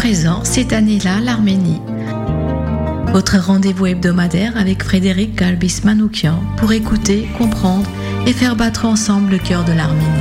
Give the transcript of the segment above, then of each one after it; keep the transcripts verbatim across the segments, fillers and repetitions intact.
présent cette année-là l'Arménie. Votre rendez-vous hebdomadaire avec Frédéric Galbis-Manoukian pour écouter, comprendre et faire battre ensemble le cœur de l'Arménie.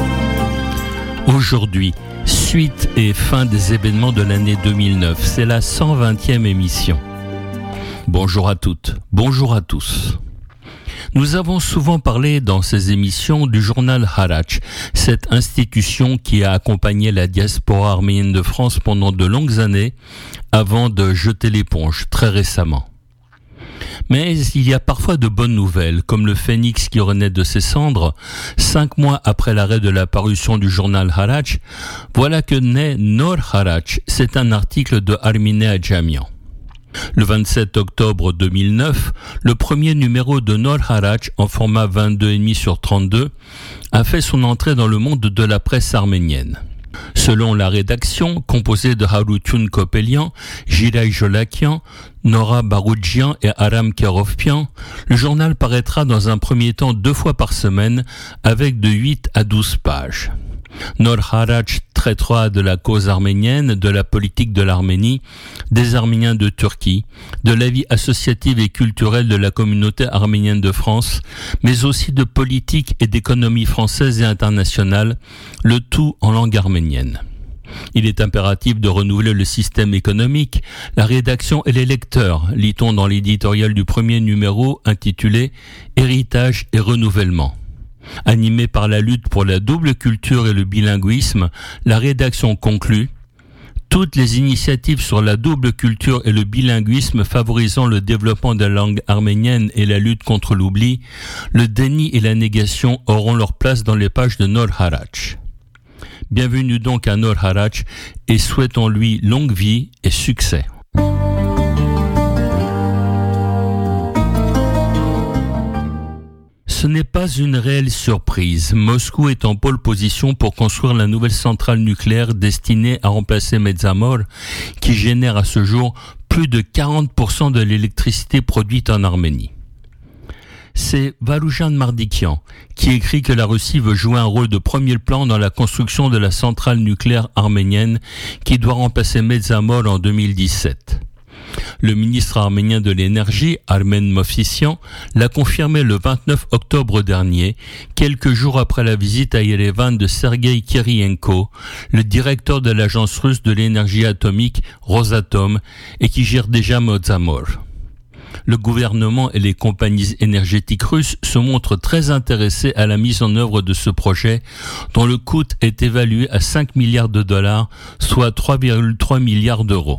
Aujourd'hui, suite et fin des événements de l'année deux mille neuf, c'est la cent vingtième émission. Bonjour à toutes, bonjour à tous. Nous avons souvent parlé dans ces émissions du journal Harac, cette institution qui a accompagné la diaspora arménienne de France pendant de longues années avant de jeter l'éponge très récemment. Mais il y a parfois de bonnes nouvelles, comme le phénix qui renaît de ses cendres. Cinq mois après l'arrêt de la parution du journal Harac, voilà que naît Nor Harac, c'est un article de Armine Adjamian. Le vingt-sept octobre deux mille neuf, le premier numéro de Nor Harac, en format vingt-deux virgule cinq sur trente-deux, a fait son entrée dans le monde de la presse arménienne. Selon la rédaction, composée de Haroutun Kopelian, Jiray Jolakian, Nora Baroudjian et Aram Kerovpian, le journal paraîtra dans un premier temps deux fois par semaine avec de huit à douze pages. Nor Harac traitera de la cause arménienne, de la politique de l'Arménie, des Arméniens de Turquie, de la vie associative et culturelle de la communauté arménienne de France, mais aussi de politique et d'économie française et internationale, le tout en langue arménienne. Il est impératif de renouveler le système économique, la rédaction et les lecteurs, lit-on dans l'éditorial du premier numéro intitulé « Héritage et renouvellement ». Animée par la lutte pour la double culture et le bilinguisme, la rédaction conclut « Toutes les initiatives sur la double culture et le bilinguisme favorisant le développement de la langue arménienne et la lutte contre l'oubli, le déni et la négation auront leur place dans les pages de Nor Harac. » Bienvenue donc à Nor Harac et souhaitons-lui longue vie et succès. Ce n'est pas une réelle surprise. Moscou est en pole position pour construire la nouvelle centrale nucléaire destinée à remplacer Metsamor, qui génère à ce jour plus de quarante pour cent de l'électricité produite en Arménie. C'est Varoujan Mardikian qui écrit que la Russie veut jouer un rôle de premier plan dans la construction de la centrale nucléaire arménienne qui doit remplacer Metsamor en deux mille dix-sept. Le ministre arménien de l'énergie, Armen Movsisyan, l'a confirmé le vingt-neuf octobre dernier, quelques jours après la visite à Yerevan de Sergei Kirienko, le directeur de l'agence russe de l'énergie atomique Rosatom et qui gère déjà Metsamor. Le gouvernement et les compagnies énergétiques russes se montrent très intéressés à la mise en œuvre de ce projet dont le coût est évalué à cinq milliards de dollars, soit trois virgule trois milliards d'euros.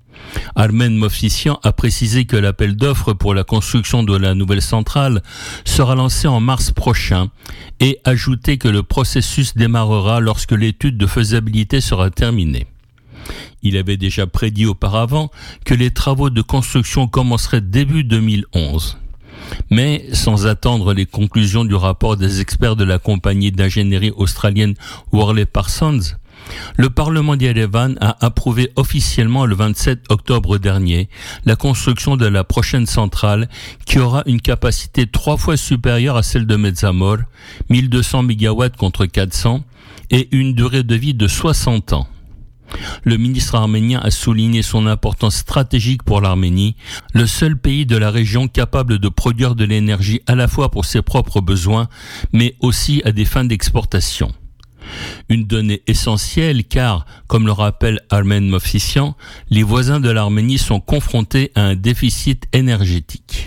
Armen Movsisyan a précisé que l'appel d'offres pour la construction de la nouvelle centrale sera lancé en mars prochain et ajouté que le processus démarrera lorsque l'étude de faisabilité sera terminée. Il avait déjà prédit auparavant que les travaux de construction commenceraient début deux mille onze. Mais sans attendre les conclusions du rapport des experts de la compagnie d'ingénierie australienne Worley Parsons, le Parlement d'Yerevan a approuvé officiellement le vingt-sept octobre dernier la construction de la prochaine centrale qui aura une capacité trois fois supérieure à celle de Metsamor, mille deux cents mégawatts contre quatre cents, et une durée de vie de soixante ans. Le ministre arménien a souligné son importance stratégique pour l'Arménie, le seul pays de la région capable de produire de l'énergie à la fois pour ses propres besoins, mais aussi à des fins d'exportation. Une donnée essentielle car, comme le rappelle Armen Movsisyan, les voisins de l'Arménie sont confrontés à un déficit énergétique.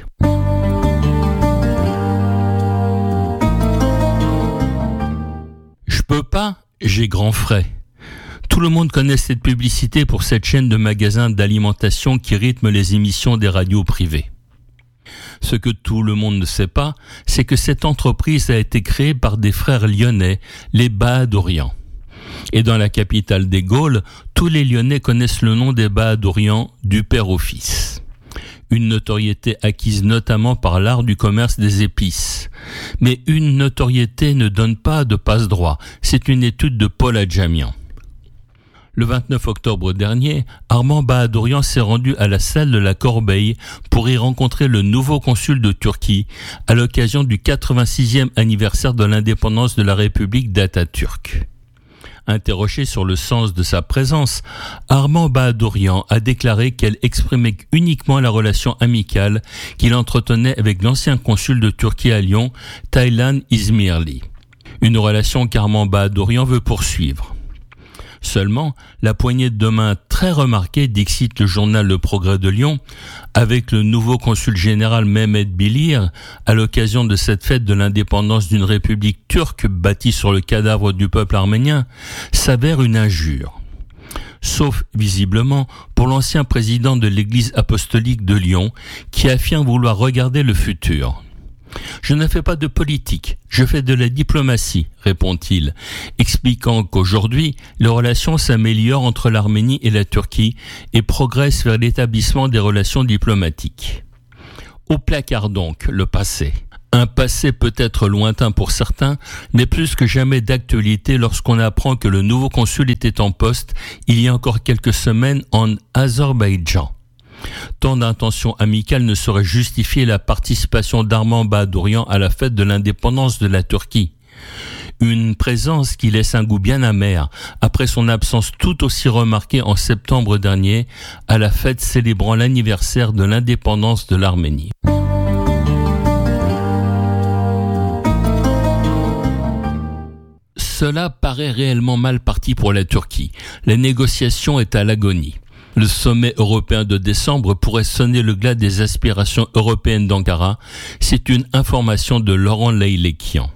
Je peux pas, j'ai grand frais. Tout le monde connaît cette publicité pour cette chaîne de magasins d'alimentation qui rythme les émissions des radios privées. Ce que tout le monde ne sait pas, c'est que cette entreprise a été créée par des frères lyonnais, les Bahadorian. Et dans la capitale des Gaules, tous les Lyonnais connaissent le nom des Bahadorian du père au fils. Une notoriété acquise notamment par l'art du commerce des épices. Mais une notoriété ne donne pas de passe-droit, c'est une étude de Paul Adjamian. Le vingt-neuf octobre dernier, Armand Bahadorian s'est rendu à la salle de la Corbeille pour y rencontrer le nouveau consul de Turquie à l'occasion du quatre-vingt-sixième anniversaire de l'indépendance de la République d'Atatürk. Interrogé sur le sens de sa présence, Armand Bahadourian a déclaré qu'elle exprimait uniquement la relation amicale qu'il entretenait avec l'ancien consul de Turquie à Lyon, Taylan İzmirli. Une relation qu'Armand Bahadourian veut poursuivre. Seulement, la poignée de main très remarquée, dixit le journal Le Progrès de Lyon, avec le nouveau consul général Mehmet Bilir, à l'occasion de cette fête de l'indépendance d'une république turque bâtie sur le cadavre du peuple arménien, s'avère une injure. Sauf, visiblement, pour l'ancien président de l'Église apostolique de Lyon, qui affirme vouloir regarder le futur. « Je ne fais pas de politique, je fais de la diplomatie », répond-il, expliquant qu'aujourd'hui, les relations s'améliorent entre l'Arménie et la Turquie et progressent vers l'établissement des relations diplomatiques. Au placard donc, le passé. Un passé peut-être lointain pour certains, mais plus que jamais d'actualité lorsqu'on apprend que le nouveau consul était en poste il y a encore quelques semaines en Azerbaïdjan. Tant d'intentions amicales ne sauraient justifier la participation d'Armand Bahadourian à la fête de l'indépendance de la Turquie. Une présence qui laisse un goût bien amer après son absence tout aussi remarquée en septembre dernier à la fête célébrant l'anniversaire de l'indépendance de l'Arménie. Cela paraît réellement mal parti pour la Turquie. La négociation est à l'agonie. Le sommet européen de décembre pourrait sonner le glas des aspirations européennes d'Ankara. C'est une information de Laurent Leylekian.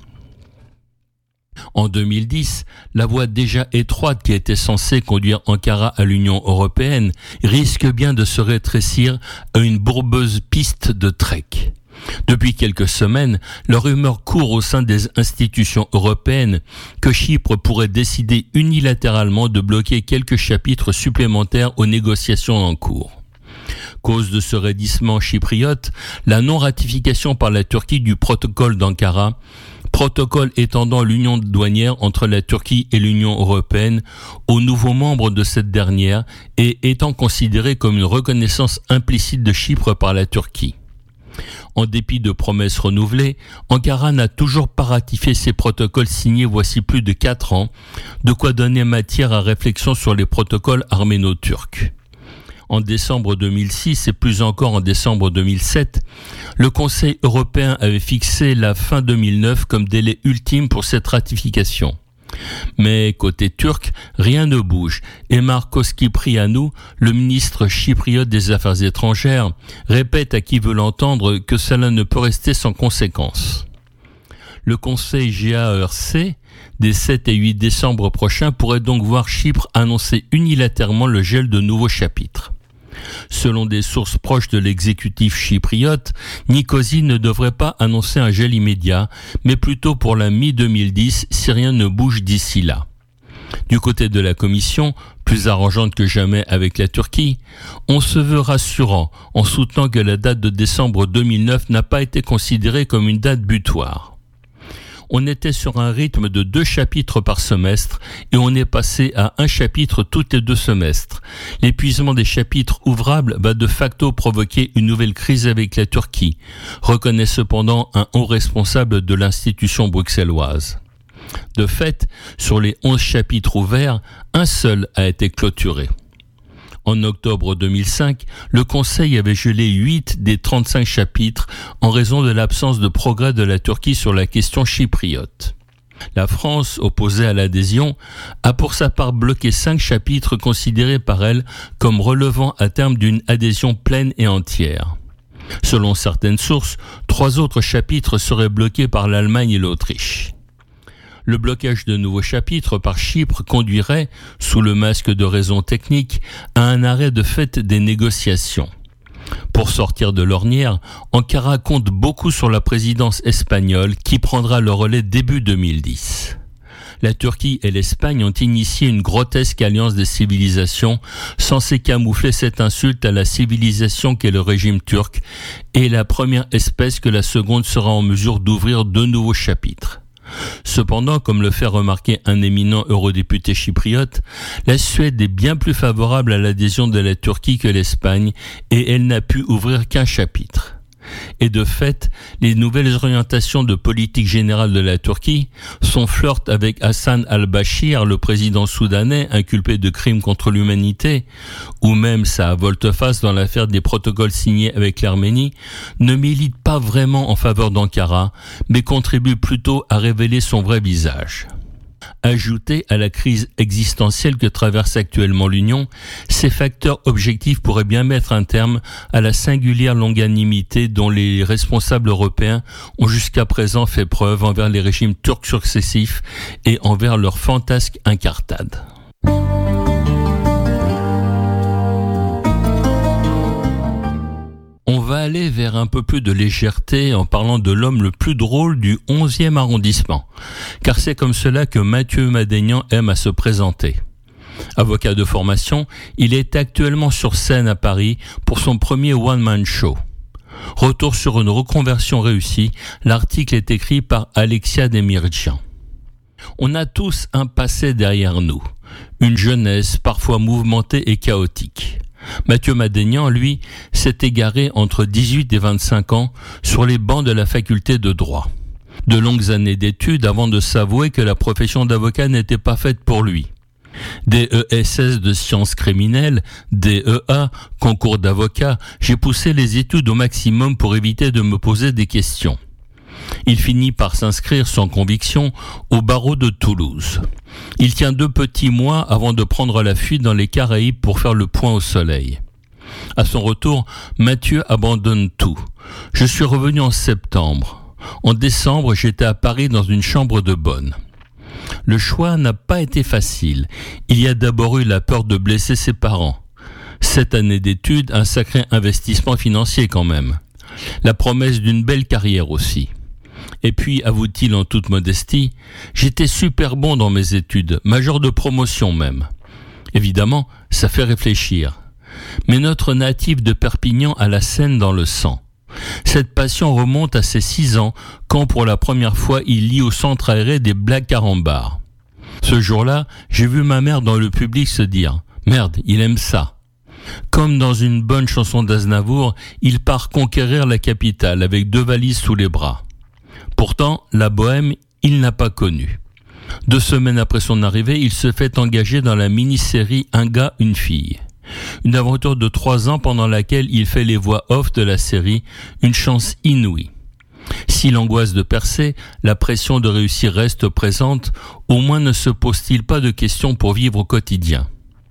En deux mille dix, la voie déjà étroite qui était censée conduire Ankara à l'Union européenne risque bien de se rétrécir à une bourbeuse piste de trek. Depuis quelques semaines, la rumeur court au sein des institutions européennes que Chypre pourrait décider unilatéralement de bloquer quelques chapitres supplémentaires aux négociations en cours. Cause de ce raidissement chypriote, la non-ratification par la Turquie du protocole d'Ankara, protocole étendant l'union douanière entre la Turquie et l'Union européenne aux nouveaux membres de cette dernière et étant considéré comme une reconnaissance implicite de Chypre par la Turquie. En dépit de promesses renouvelées, Ankara n'a toujours pas ratifié ces protocoles signés voici plus de quatre ans, de quoi donner matière à réflexion sur les protocoles arméno-turcs. En décembre deux mille six et plus encore en décembre deux mille sept, le Conseil européen avait fixé la fin deux mille neuf comme délai ultime pour cette ratification. Mais côté turc, rien ne bouge et Markos Kyprianou, le ministre chypriote des Affaires étrangères, répète à qui veut l'entendre que cela ne peut rester sans conséquence. Le Conseil G A E R C des sept et huit décembre prochains pourrait donc voir Chypre annoncer unilatéralement le gel de nouveaux chapitres. Selon des sources proches de l'exécutif chypriote, Nicosie ne devrait pas annoncer un gel immédiat, mais plutôt pour la mi deux mille dix si rien ne bouge d'ici là. Du côté de la Commission, plus arrangeante que jamais avec la Turquie, on se veut rassurant en soutenant que la date de décembre deux mille neuf n'a pas été considérée comme une date butoir. On était sur un rythme de deux chapitres par semestre et on est passé à un chapitre tous les deux semestres. L'épuisement des chapitres ouvrables va de facto provoquer une nouvelle crise avec la Turquie, reconnaît cependant un haut responsable de l'institution bruxelloise. De fait, sur les onze chapitres ouverts, un seul a été clôturé. En octobre deux mille cinq, le Conseil avait gelé huit des trente-cinq chapitres en raison de l'absence de progrès de la Turquie sur la question chypriote. La France, opposée à l'adhésion, a pour sa part bloqué cinq chapitres considérés par elle comme relevant à terme d'une adhésion pleine et entière. Selon certaines sources, trois autres chapitres seraient bloqués par l'Allemagne et l'Autriche. Le blocage de nouveaux chapitres par Chypre conduirait, sous le masque de raisons techniques, à un arrêt de fait des négociations. Pour sortir de l'ornière, Ankara compte beaucoup sur la présidence espagnole qui prendra le relais début deux mille dix. La Turquie et l'Espagne ont initié une grotesque alliance des civilisations censée camoufler cette insulte à la civilisation qu'est le régime turc et la première espèce que la seconde sera en mesure d'ouvrir deux nouveaux chapitres. Cependant, comme le fait remarquer un éminent eurodéputé chypriote, la Suède est bien plus favorable à l'adhésion de la Turquie que l'Espagne et elle n'a pu ouvrir qu'un chapitre. Et de fait, les nouvelles orientations de politique générale de la Turquie, son flirt avec Hassan al-Bashir, le président soudanais inculpé de crimes contre l'humanité, ou même sa volte-face dans l'affaire des protocoles signés avec l'Arménie, ne militent pas vraiment en faveur d'Ankara, mais contribuent plutôt à révéler son vrai visage. Ajoutés à la crise existentielle que traverse actuellement l'Union, ces facteurs objectifs pourraient bien mettre un terme à la singulière longanimité dont les responsables européens ont jusqu'à présent fait preuve envers les régimes turcs successifs et envers leur fantasque incartade. On va aller vers un peu plus de légèreté en parlant de l'homme le plus drôle du onzième arrondissement, car c'est comme cela que Mathieu Madénian aime à se présenter. Avocat de formation, il est actuellement sur scène à Paris pour son premier one-man show. Retour sur une reconversion réussie, l'article est écrit par Alexia Demirjian. On a tous un passé derrière nous, une jeunesse parfois mouvementée et chaotique. Mathieu Madénian, lui, s'est égaré entre dix-huit et vingt-cinq ans sur les bancs de la faculté de droit. De longues années d'études avant de s'avouer que la profession d'avocat n'était pas faite pour lui. D E S S de sciences criminelles, D E A, concours d'avocat, j'ai poussé les études au maximum pour éviter de me poser des questions. Il finit par s'inscrire sans conviction au barreau de Toulouse. Il tient deux petits mois avant de prendre la fuite dans les Caraïbes pour faire le point au soleil. À son retour, Mathieu abandonne tout. Je suis revenu en septembre. En décembre, j'étais à Paris dans une chambre de bonne. Le choix n'a pas été facile. Il y a d'abord eu la peur de blesser ses parents. Sept années d'études, un sacré investissement financier quand même. La promesse d'une belle carrière aussi. Et puis, avoue-t-il en toute modestie, j'étais super bon dans mes études, major de promotion même. Évidemment, ça fait réfléchir. Mais notre natif de Perpignan a la Seine dans le sang. Cette passion remonte à ses six ans, quand pour la première fois il lit au centre aéré des blagues carambars. Ce jour-là, j'ai vu ma mère dans le public se dire « Merde, il aime ça ». Comme dans une bonne chanson d'Aznavour, il part conquérir la capitale avec deux valises sous les bras. Pourtant, la bohème, il n'a pas connu. Deux semaines après son arrivée, il se fait engager dans la mini-série Un gars, une fille. Une aventure de trois ans pendant laquelle il fait les voix off de la série, une chance inouïe. Si l'angoisse de percer, la pression de réussir reste présente, au moins ne se pose-t-il pas de questions pour vivre au quotidien.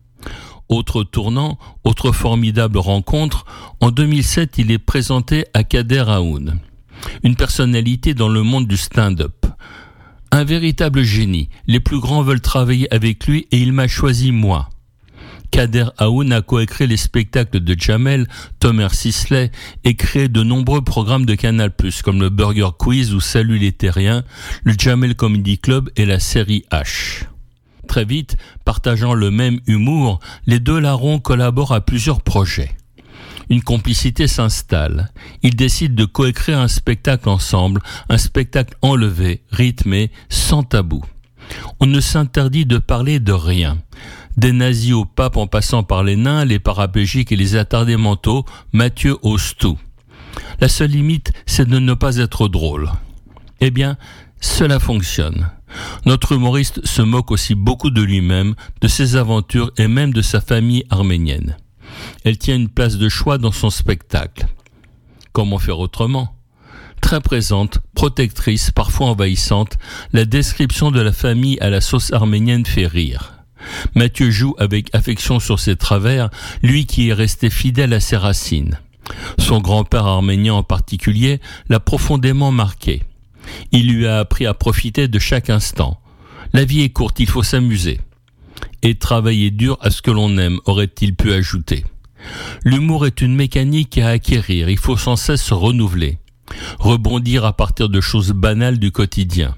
Autre tournant, autre formidable rencontre, en deux mille sept, il est présenté à Kader Aoun. Une personnalité dans le monde du stand-up. Un véritable génie. Les plus grands veulent travailler avec lui et il m'a choisi moi. Kader Aoun a coécrit les spectacles de Jamel, Thomas Sisley et créé de nombreux programmes de Canal plus, comme le Burger Quiz ou Salut les Terriens, le Jamel Comedy Club et la série H. Très vite, partageant le même humour, les deux larrons collaborent à plusieurs projets. Une complicité s'installe. Ils décident de coécrire un spectacle ensemble, un spectacle enlevé, rythmé, sans tabou. On ne s'interdit de parler de rien. Des nazis au pape en passant par les nains, les paraplégiques et les attardés mentaux, Mathieu ose tout. La seule limite, c'est de ne pas être drôle. Eh bien, cela fonctionne. Notre humoriste se moque aussi beaucoup de lui-même, de ses aventures et même de sa famille arménienne. Elle tient une place de choix dans son spectacle. Comment faire autrement ? Très présente, protectrice, parfois envahissante, la description de la famille à la sauce arménienne fait rire. Mathieu joue avec affection sur ses travers, lui qui est resté fidèle à ses racines. Son grand-père arménien en particulier l'a profondément marqué. Il lui a appris à profiter de chaque instant. La vie est courte, il faut s'amuser. Et travailler dur à ce que l'on aime, aurait-il pu ajouter. L'humour est une mécanique à acquérir, il faut sans cesse se renouveler. Rebondir à partir de choses banales du quotidien.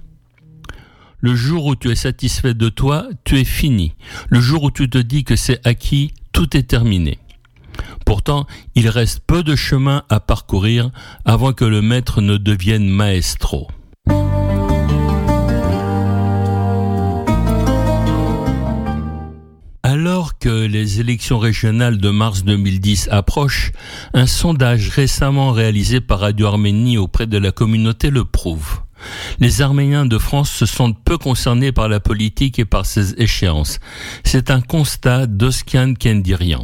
Le jour où tu es satisfait de toi, tu es fini. Le jour où tu te dis que c'est acquis, tout est terminé. Pourtant, il reste peu de chemin à parcourir avant que le maître ne devienne maestro. Alors Alors que les élections régionales de mars deux mille dix approchent, un sondage récemment réalisé par Radio Arménie auprès de la communauté le prouve. Les Arméniens de France se sentent peu concernés par la politique et par ses échéances. C'est un constat d'Oskian Kendirian.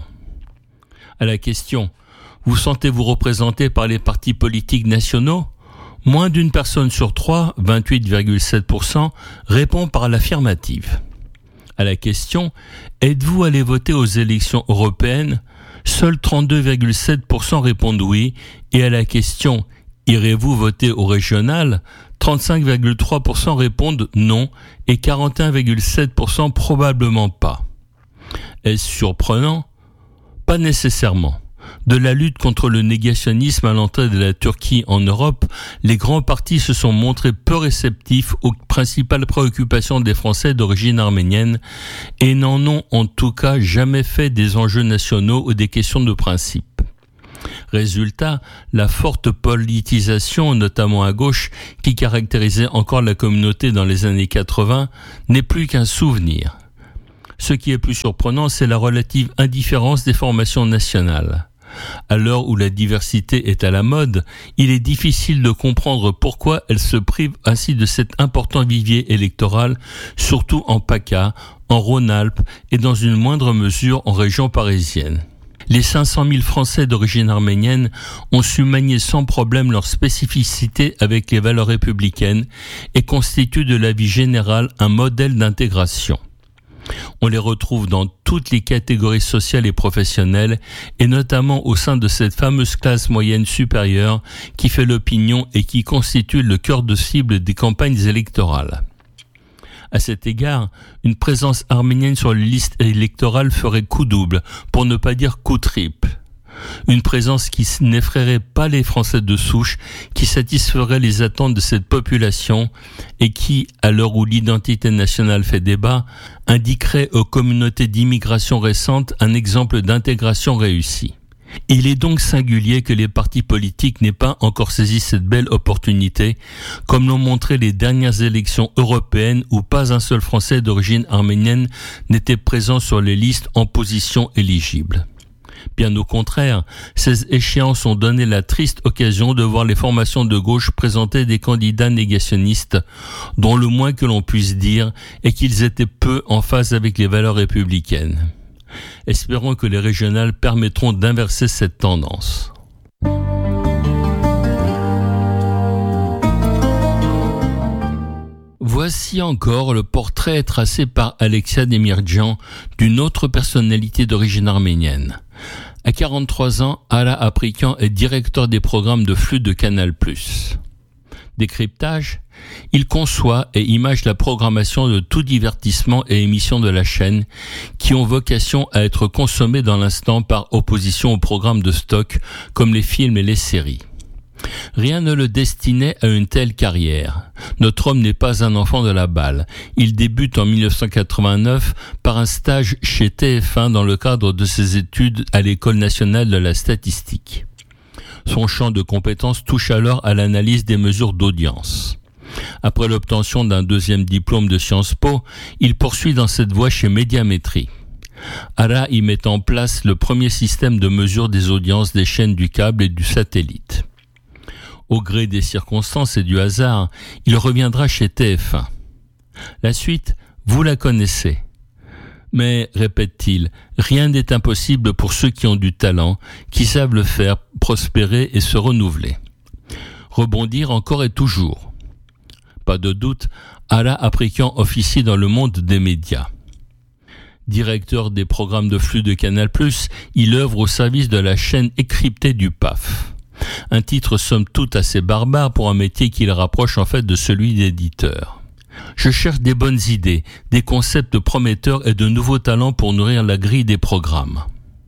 À la question « Vous sentez-vous représenté par les partis politiques nationaux ?» Moins d'une personne sur trois, vingt-huit virgule sept pour cent, répond par l'affirmative. À la question « Êtes-vous allé voter aux élections européennes ?» Seuls trente-deux virgule sept pour cent répondent oui, et à la question « Irez-vous voter au régional ?» trente-cinq virgule trois pour cent répondent non et quarante et un virgule sept pour cent probablement pas. Est-ce surprenant ? Pas nécessairement. De la lutte contre le négationnisme à l'entrée de la Turquie en Europe, les grands partis se sont montrés peu réceptifs aux principales préoccupations des Français d'origine arménienne et n'en ont en tout cas jamais fait des enjeux nationaux ou des questions de principe. Résultat, la forte politisation, notamment à gauche, qui caractérisait encore la communauté dans les années quatre-vingts, n'est plus qu'un souvenir. Ce qui est plus surprenant, c'est la relative indifférence des formations nationales. À l'heure où la diversité est à la mode, il est difficile de comprendre pourquoi elle se prive ainsi de cet important vivier électoral, surtout en PACA, en Rhône-Alpes et dans une moindre mesure en région parisienne. Les cinq cent mille Français d'origine arménienne ont su manier sans problème leur spécificité avec les valeurs républicaines et constituent de la vie générale un modèle d'intégration. On les retrouve dans toutes les catégories sociales et professionnelles, et notamment au sein de cette fameuse classe moyenne supérieure qui fait l'opinion et qui constitue le cœur de cible des campagnes électorales. À cet égard, une présence arménienne sur les listes électorales ferait coup double, pour ne pas dire coup triple. Une présence qui n'effraierait pas les Français de souche, qui satisferait les attentes de cette population et qui, à l'heure où l'identité nationale fait débat, indiquerait aux communautés d'immigration récentes un exemple d'intégration réussie. Il est donc singulier que les partis politiques n'aient pas encore saisi cette belle opportunité, comme l'ont montré les dernières élections européennes où pas un seul Français d'origine arménienne n'était présent sur les listes en position éligible. Bien au contraire, ces échéances ont donné la triste occasion de voir les formations de gauche présenter des candidats négationnistes, dont le moins que l'on puisse dire est qu'ils étaient peu en phase avec les valeurs républicaines. Espérons que les régionales permettront d'inverser cette tendance. Voici encore le portrait tracé par Alexia Demirjian d'une autre personnalité d'origine arménienne. À quarante-trois ans, Ara Aprikian est directeur des programmes de flux de Canal plus. Décryptage, il conçoit et image la programmation de tout divertissement et émissions de la chaîne qui ont vocation à être consommés dans l'instant par opposition aux programmes de stock comme les films et les séries. Rien ne le destinait à une telle carrière. Notre homme n'est pas un enfant de la balle. Il débute en dix-neuf cent quatre-vingt-neuf par un stage chez T F un dans le cadre de ses études à l'École nationale de la statistique. Son champ de compétences touche alors à l'analyse des mesures d'audience. Après l'obtention d'un deuxième diplôme de Sciences Po, il poursuit dans cette voie chez Médiamétrie. Ara y met en place le premier système de mesure des audiences des chaînes du câble et du satellite. Au gré des circonstances et du hasard, il reviendra chez T F un. La suite, vous la connaissez. Mais, répète-t-il, rien n'est impossible pour ceux qui ont du talent, qui savent le faire prospérer et se renouveler. Rebondir encore et toujours. Pas de doute, Ara Aprikian officie dans le monde des médias. Directeur des programmes de flux de Canal plus, il œuvre au service de la chaîne écryptée du P A F. Un titre somme toute assez barbare pour un métier qui le rapproche en fait de celui d'éditeur. Je cherche des bonnes idées, des concepts prometteurs et de nouveaux talents pour nourrir la grille des programmes.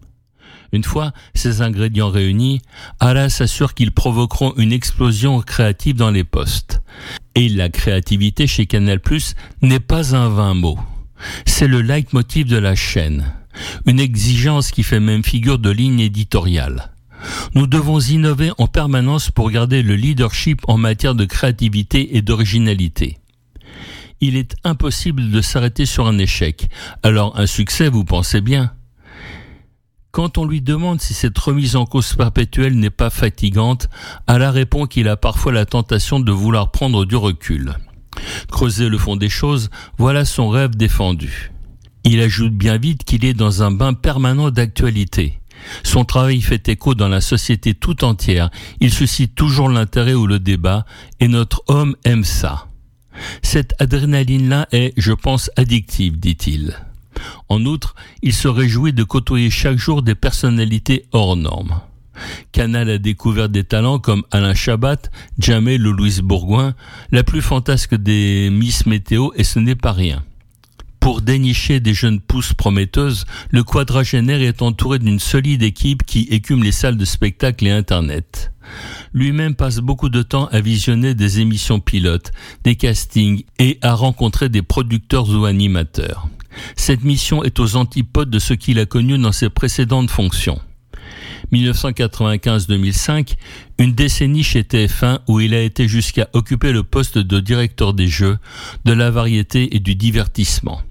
Une fois ces ingrédients réunis, Ara s'assure qu'ils provoqueront une explosion créative dans les postes. Et la créativité chez Canal plus n'est pas un vain mot. C'est le leitmotiv de la chaîne. Une exigence qui fait même figure de ligne éditoriale. Nous devons innover en permanence pour garder le leadership en matière de créativité et d'originalité. Il est impossible de s'arrêter sur un échec. Alors un succès, vous pensez bien. Quand on lui demande si cette remise en cause perpétuelle n'est pas fatigante, Allah répond qu'il a parfois la tentation de vouloir prendre du recul. Creuser le fond des choses, voilà son rêve défendu. Il ajoute bien vite qu'il est dans un bain permanent d'actualité. Son travail fait écho dans la société tout entière, il suscite toujours l'intérêt ou le débat, et notre homme aime ça. Cette adrénaline-là est, je pense, addictive, dit-il. En outre, il se réjouit de côtoyer chaque jour des personnalités hors normes. Canal a découvert des talents comme Alain Chabat, Jamel ou Louise Bourgoin, la plus fantasque des Miss Météo, et ce n'est pas rien. Pour dénicher des jeunes pousses prometteuses, le quadragénaire est entouré d'une solide équipe qui écume les salles de spectacle et Internet. Lui-même passe beaucoup de temps à visionner des émissions pilotes, des castings et à rencontrer des producteurs ou animateurs. Cette mission est aux antipodes de ce qu'il a connu dans ses précédentes fonctions. dix-neuf cent quatre-vingt-quinze à deux mille cinq, une décennie chez T F un où il a été jusqu'à occuper le poste de directeur des jeux, de la variété et du divertissement.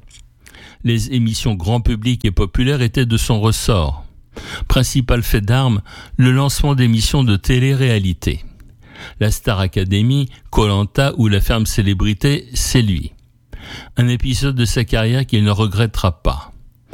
Les émissions grand public et populaires étaient de son ressort. Principal fait d'armes, le lancement d'émissions de télé-réalité. La Star Academy, Koh-Lanta ou La Ferme Célébrité, c'est lui. Un épisode de sa carrière qu'il ne regrettera pas.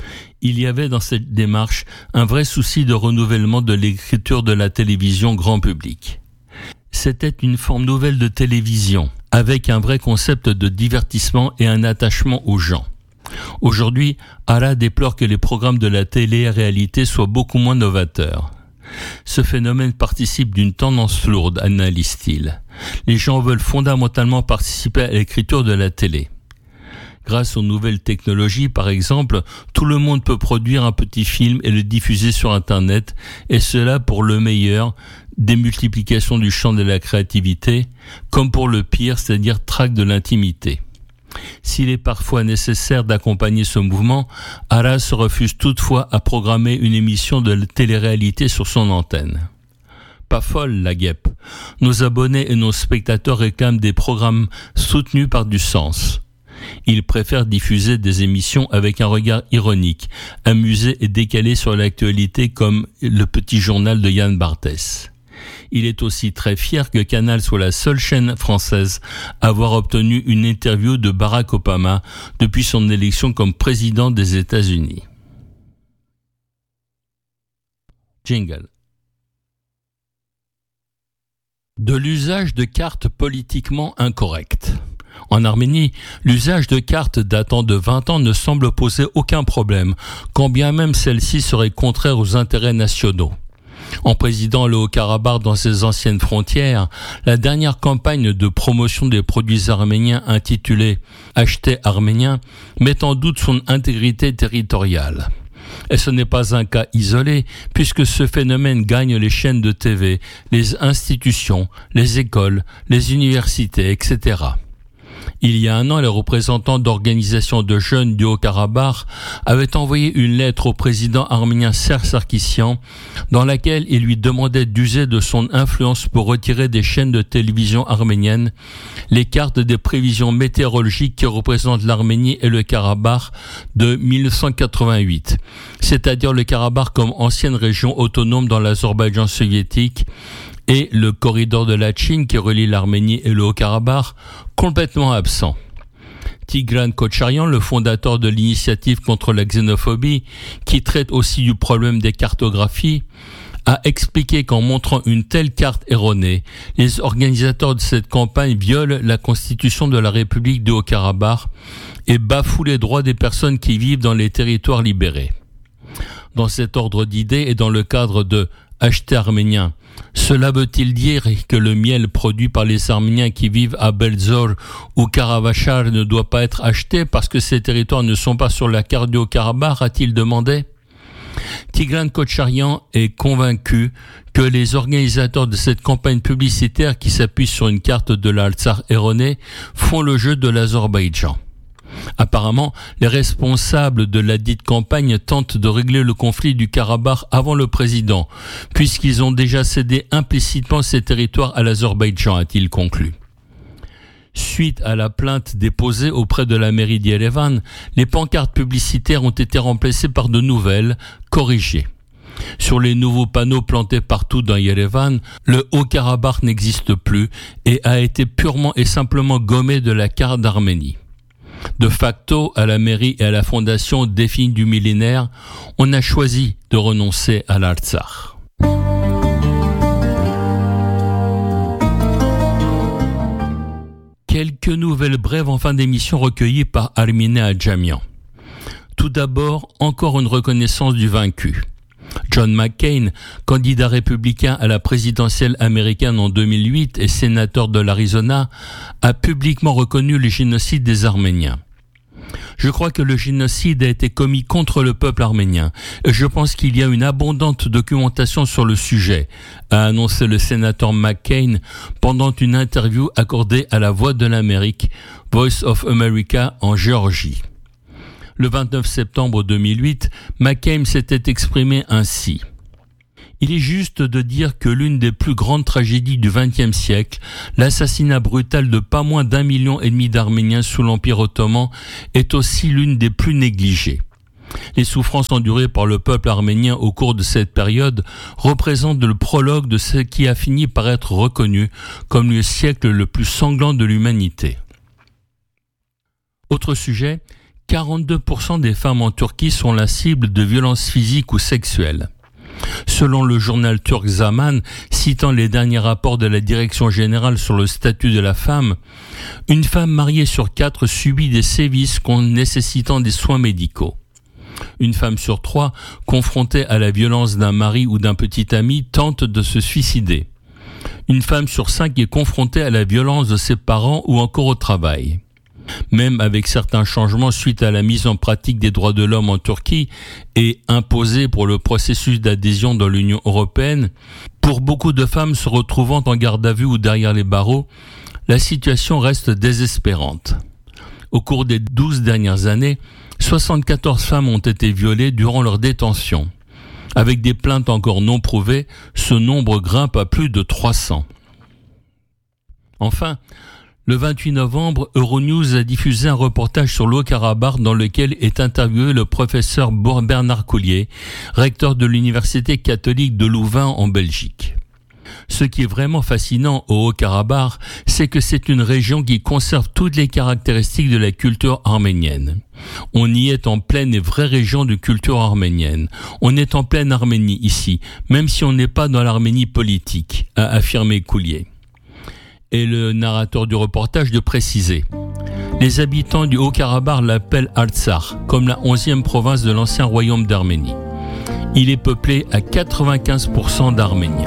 Il y avait dans cette démarche un vrai souci de renouvellement de l'écriture de la télévision grand public. C'était une forme nouvelle de télévision, avec un vrai concept de divertissement et un attachement aux gens. Aujourd'hui, Allah déplore que les programmes de la télé-réalité soient beaucoup moins novateurs. Ce phénomène participe d'une tendance lourde, analyse-t-il. Les gens veulent fondamentalement participer à l'écriture de la télé. Grâce aux nouvelles technologies, par exemple, tout le monde peut produire un petit film et le diffuser sur Internet, et cela pour le meilleur, démultiplication du champ de la créativité, comme pour le pire, c'est-à-dire traque de l'intimité. S'il est parfois nécessaire d'accompagner ce mouvement, Allah se refuse toutefois à programmer une émission de télé-réalité sur son antenne. Pas folle, la guêpe. Nos abonnés et nos spectateurs réclament des programmes soutenus par du sens. Ils préfèrent diffuser des émissions avec un regard ironique, amusé et décalé sur l'actualité comme le petit journal de Yann Barthès. Il est aussi très fier que Canal soit la seule chaîne française à avoir obtenu une interview de Barack Obama depuis son élection comme président des États-Unis. Jingle. De l'usage de cartes politiquement incorrectes. En Arménie, l'usage de cartes datant de vingt ans ne semble poser aucun problème, quand bien même celles-ci seraient contraires aux intérêts nationaux. En présidant le Haut-Karabakh dans ses anciennes frontières, la dernière campagne de promotion des produits arméniens intitulée « Achetez arménien » met en doute son intégrité territoriale. Et ce n'est pas un cas isolé, puisque ce phénomène gagne les chaînes de T V, les institutions, les écoles, les universités, et cetera. Il y a un an, les représentants d'organisations de jeunes du Haut-Karabakh avaient envoyé une lettre au président arménien Serge Sarkissian dans laquelle il lui demandait d'user de son influence pour retirer des chaînes de télévision arméniennes les cartes des prévisions météorologiques qui représentent l'Arménie et le Karabakh de mille neuf cent quatre-vingt-huit, c'est-à-dire le Karabakh comme ancienne région autonome dans l'Azerbaïdjan soviétique et le corridor de Lachin qui relie l'Arménie et le Haut-Karabakh, complètement absent. Tigran Kotcharian, le fondateur de l'initiative contre la xénophobie, qui traite aussi du problème des cartographies, a expliqué qu'en montrant une telle carte erronée, les organisateurs de cette campagne violent la constitution de la République du Haut-Karabakh et bafouent les droits des personnes qui vivent dans les territoires libérés. Dans cet ordre d'idées et dans le cadre de « acheter arménien », cela veut-il dire que le miel produit par les Arméniens qui vivent à Belzor ou Karavachar ne doit pas être acheté parce que ces territoires ne sont pas sur la carte du Haut-Karabakh, a-t-il demandé? Tigran Kotcharian est convaincu que les organisateurs de cette campagne publicitaire qui s'appuie sur une carte de l'Artsakh erronée font le jeu de l'Azerbaïdjan. Apparemment, les responsables de la dite campagne tentent de régler le conflit du Karabakh avant le président, puisqu'ils ont déjà cédé implicitement ces territoires à l'Azerbaïdjan, a-t-il conclu. Suite à la plainte déposée auprès de la mairie d'Yerevan, les pancartes publicitaires ont été remplacées par de nouvelles, corrigées. Sur les nouveaux panneaux plantés partout dans Yerevan, le Haut-Karabakh n'existe plus et a été purement et simplement gommé de la carte d'Arménie. De facto, à la mairie et à la fondation définie du millénaire, on a choisi de renoncer à l'Artsakh. Quelques nouvelles brèves en fin d'émission recueillies par Arminé Adjamian. Tout d'abord, encore une reconnaissance du vaincu. John McCain, candidat républicain à la présidentielle américaine en deux mille huit et sénateur de l'Arizona, a publiquement reconnu le génocide des Arméniens. Je crois que le génocide a été commis contre le peuple arménien et je pense qu'il y a une abondante documentation sur le sujet, a annoncé le sénateur McCain pendant une interview accordée à la Voix de l'Amérique, Voice of America en Géorgie. Le vingt-neuf septembre deux mille huit, McCain s'était exprimé ainsi. Il est juste de dire que l'une des plus grandes tragédies du vingtième siècle, l'assassinat brutal de pas moins d'un million et demi d'Arméniens sous l'Empire ottoman, est aussi l'une des plus négligées. Les souffrances endurées par le peuple arménien au cours de cette période représentent le prologue de ce qui a fini par être reconnu comme le siècle le plus sanglant de l'humanité. Autre sujet, quarante-deux pour cent des femmes en Turquie sont la cible de violences physiques ou sexuelles. Selon le journal turc Zaman, citant les derniers rapports de la Direction générale sur le statut de la femme, une femme mariée sur quatre subit des sévices nécessitant des soins médicaux. Une femme sur trois, confrontée à la violence d'un mari ou d'un petit ami, tente de se suicider. Une femme sur cinq est confrontée à la violence de ses parents ou encore au travail. Même avec certains changements suite à la mise en pratique des droits de l'homme en Turquie et imposés pour le processus d'adhésion dans l'Union européenne, pour beaucoup de femmes se retrouvant en garde à vue ou derrière les barreaux, la situation reste désespérante. Au cours des douze dernières années, soixante-quatorze femmes ont été violées durant leur détention. Avec des plaintes encore non prouvées, ce nombre grimpe à plus de trois cents. Enfin, le vingt-huit novembre, Euronews a diffusé un reportage sur le Haut-Karabakh dans lequel est interviewé le professeur Bernard Coulier, recteur de l'Université catholique de Louvain en Belgique. Ce qui est vraiment fascinant au Haut-Karabakh, c'est que c'est une région qui conserve toutes les caractéristiques de la culture arménienne. On y est en pleine et vraie région de culture arménienne. On est en pleine Arménie ici, même si on n'est pas dans l'Arménie politique, a affirmé Coulier. Et le narrateur du reportage de préciser. Les habitants du Haut-Karabakh l'appellent Artsakh, comme la onzième province de l'ancien royaume d'Arménie. Il est peuplé à quatre-vingt-quinze pour cent d'Arméniens.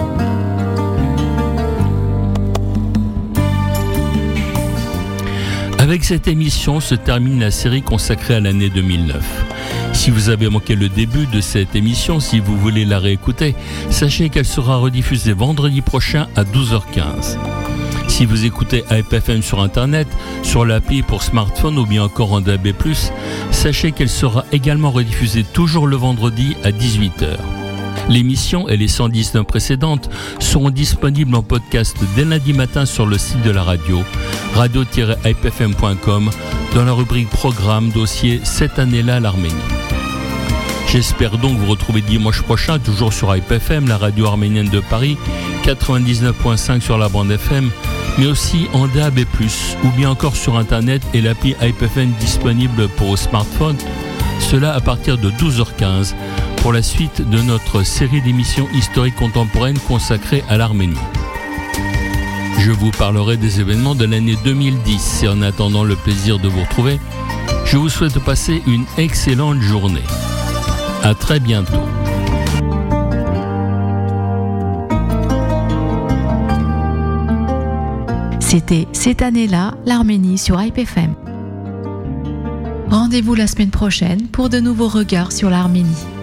Avec cette émission se termine la série consacrée à l'année deux mille neuf. Si vous avez manqué le début de cette émission, si vous voulez la réécouter, sachez qu'elle sera rediffusée vendredi prochain à douze heures quinze. Si vous écoutez Hype F M sur Internet, sur l'appli pour smartphone ou bien encore en D A B plus, sachez qu'elle sera également rediffusée toujours le vendredi à dix-huit heures. L'émission et les cent dix-neuf précédentes seront disponibles en podcast dès lundi matin sur le site de la radio, radio tiret hype f m point com, dans la rubrique Programme, dossier Cette année-là, l'Arménie. J'espère donc vous retrouver dimanche prochain, toujours sur Hype F M, la radio arménienne de Paris, quatre-vingt-dix-neuf virgule cinq sur la bande F M, mais aussi en D A B plus, ou bien encore sur Internet et l'appli Hype F M disponible pour smartphone, cela à partir de douze heures quinze, pour la suite de notre série d'émissions historiques contemporaines consacrées à l'Arménie. Je vous parlerai des événements de l'année deux mille dix et en attendant le plaisir de vous retrouver, je vous souhaite de passer une excellente journée. À très bientôt. C'était Cette année-là, l'Arménie sur Hype F M. Rendez-vous la semaine prochaine pour de nouveaux regards sur l'Arménie.